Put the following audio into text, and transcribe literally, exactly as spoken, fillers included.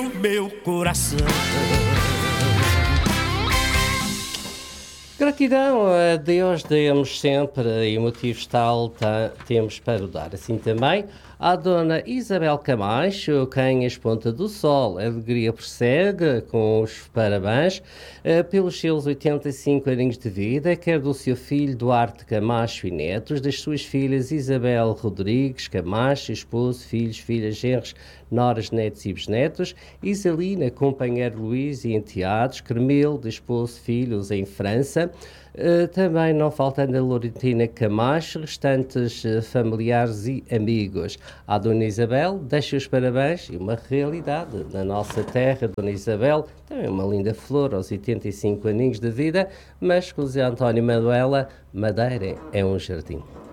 meu coração. Gratidão a Deus demos sempre e motivos tal ta, temos para o dar. Assim também à Dona Isabel Camacho, quem Ponta do Sol, a alegria persegue com os parabéns eh, pelos seus oitenta e cinco aninhos de vida, quer do seu filho Duarte Camacho e netos, das suas filhas Isabel Rodrigues Camacho, esposo, filhos, filhas, genros, noras, netos e bisnetos, Isalina, companheiro Luís e enteados, Carmelo, de esposo, filhos em França, uh, também não faltando a Laurentina Camacho, restantes uh, familiares e amigos. À Dona Isabel, deixo os parabéns e uma realidade na nossa terra. Dona Isabel, também uma linda flor aos oitenta e cinco aninhos de vida, mas com o Zé António Manuela, Madeira é um jardim.